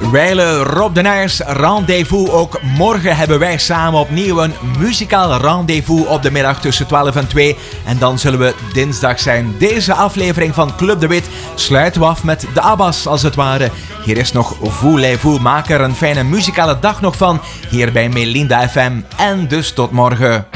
Wijle Rob de Nijers, Rendezvous. Ook morgen hebben wij samen opnieuw een muzikaal rendezvous op de middag tussen 12 en 2. En dan zullen we dinsdag zijn. Deze aflevering van Club de Wit sluiten we af met de Abbas als het ware. Hier is nog Voulez-vous. Maak er een fijne muzikale dag nog van. Hier bij Melinda FM. En dus tot morgen.